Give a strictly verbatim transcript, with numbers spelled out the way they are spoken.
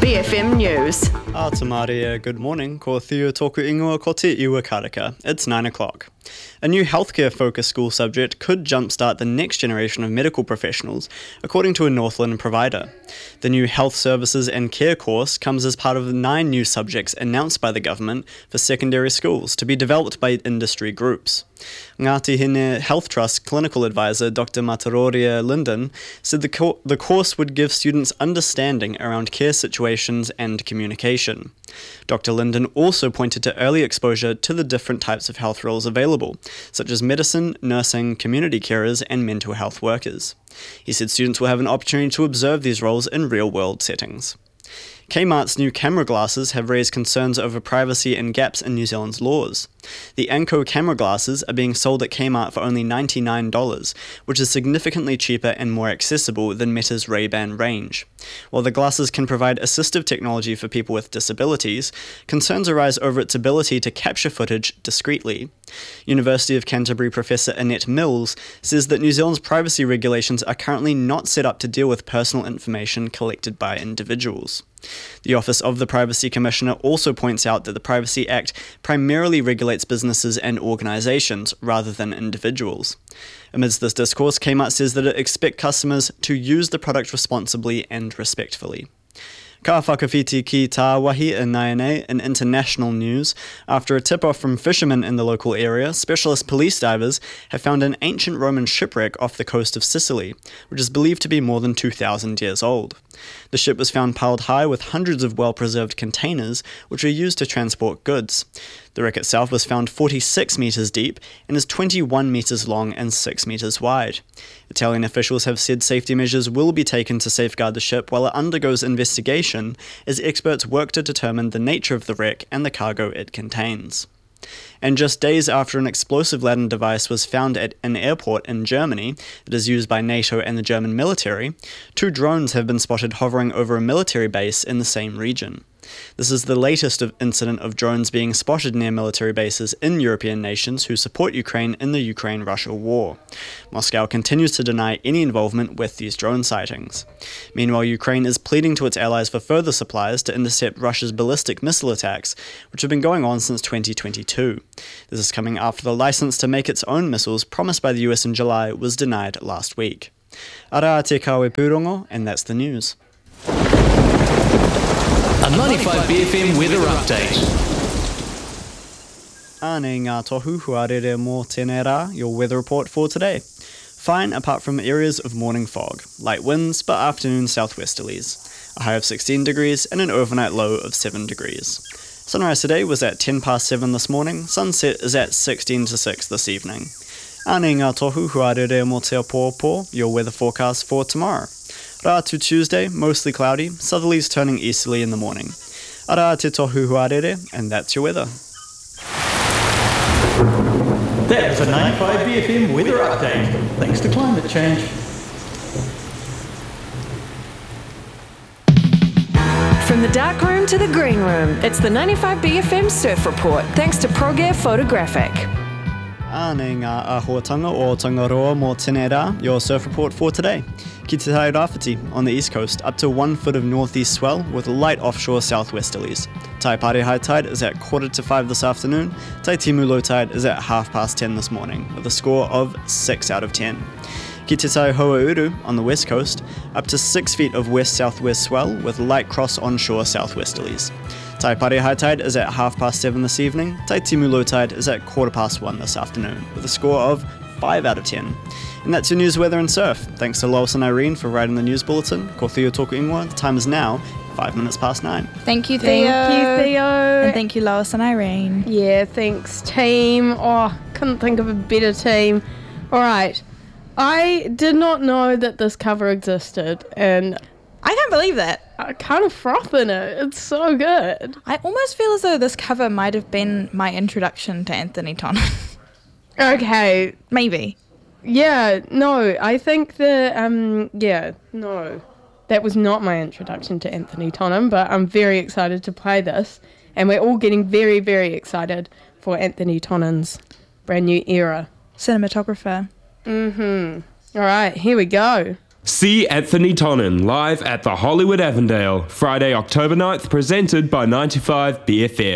B F M News. Atamaria, good morning. Ko Theo Toku Ingoa ko te iwa karaka. It's nine o'clock. A new healthcare-focused school subject could jumpstart the next generation of medical professionals, according to a Northland provider. The new Health Services and Care course comes as part of the nine new subjects announced by the government for secondary schools to be developed by industry groups. Ngāti Hine Health Trust clinical advisor Doctor Mataroria Linden said the, co- the course would give students understanding around care situations and communication. Doctor Linden also pointed to early exposure to the different types of health roles available, such as medicine, nursing, community carers, and mental health workers. He said students will have an opportunity to observe these roles in real-world settings. Kmart's new camera glasses have raised concerns over privacy and gaps in New Zealand's laws. The Anko camera glasses are being sold at Kmart for only ninety-nine dollars, which is significantly cheaper and more accessible than Meta's Ray-Ban range. While the glasses can provide assistive technology for people with disabilities, concerns arise over its ability to capture footage discreetly. University of Canterbury professor Annette Mills says that New Zealand's privacy regulations are currently not set up to deal with personal information collected by individuals. The Office of the Privacy Commissioner also points out that the Privacy Act primarily regulates businesses and organisations rather than individuals. Amidst this discourse, Kmart says that it expects customers to use the product responsibly and respectfully. Ka whakawhiti ki tā wahi in Nainei in international news. After a tip-off from fishermen in the local area, specialist police divers have found an ancient Roman shipwreck off the coast of Sicily, which is believed to be more than two thousand years old. The ship was found piled high with hundreds of well-preserved containers, which are used to transport goods. The wreck itself was found forty-six metres deep and is twenty-one metres long and six metres wide. Italian officials have said safety measures will be taken to safeguard the ship while it undergoes investigation as experts work to determine the nature of the wreck and the cargo it contains. And just days after an explosive-laden device was found at an airport in Germany that is used by NATO and the German military, two drones have been spotted hovering over a military base in the same region. This is the latest of incident of drones being spotted near military bases in European nations who support Ukraine in the Ukraine-Russia war. Moscow continues to deny any involvement with these drone sightings. Meanwhile, Ukraine is pleading to its allies for further supplies to intercept Russia's ballistic missile attacks, which have been going on since twenty twenty-two. This is coming after the license to make its own missiles promised by the U S in July was denied last week. Ara te kawe pūrongo, and that's the news. A ninety-five B F M weather update. Ane ngā tohu huarere mō tēnei rā, your weather report for today. Fine apart from areas of morning fog, light winds but afternoon southwesterlies. A high of sixteen degrees and an overnight low of seven degrees. Sunrise today was at ten past seven this morning, sunset is at sixteen to six this evening. Ane ngā tohu huarere mō te pōpō, your weather forecast for tomorrow. Rā to Tuesday, mostly cloudy, southerlies turning easterly in the morning. Ara te tohu huarere, and that's your weather. That was a ninety-five B F M weather update, thanks to climate change. From the dark room to the green room, it's the ninety-five B F M Surf Report, thanks to ProGear Photographic. Ane ngā āhuatanga o Tangaroa mō tēnei rā, your surf report for today. Ki te tai rāwhiti on the east coast, up to one foot of northeast swell with light offshore southwesterlies. Taipare high tide is at quarter to five this afternoon. Tai Timu low tide is at half past ten this morning, with a score of six out of ten. Ki te tai Hoauru on the west coast, up to six feet of west-southwest swell with light cross onshore southwesterlies. Taipare high tide is at half past seven this evening. Tai Timu low tide is at quarter past one this afternoon, with a score of five out of ten. And that's your news, weather and surf. Thanks to Lois and Irene for writing the news bulletin. Ko Theo Toku Ingoa. The time is now five minutes past nine. Thank you, Theo. Thank you, Theo. And thank you, Lois and Irene. Yeah, thanks, team. Oh, couldn't think of a better team. All right. I did not know that this cover existed, and I can't believe that. I kind of froth in it. It's so good. I almost feel as though this cover might have been my introduction to Anthony Tonnon. Okay. Maybe. Yeah, no, I think the, um, yeah, no. That was not my introduction to Anthony Tonnon, but I'm very excited to play this. And we're all getting very, very excited for Anthony Tonnon's brand new era. Cinematographer. Mm-hmm. All right, here we go. See Anthony Tonnon live at the Hollywood Avondale, Friday, October ninth, presented by ninety-five B F M.